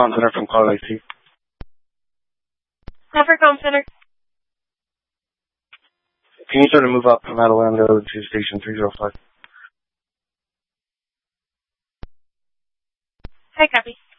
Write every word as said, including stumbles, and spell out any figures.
Comm Center from Call I T. Comm Center. Can you try to move up from Adelanto to station three oh five? Hi, copy.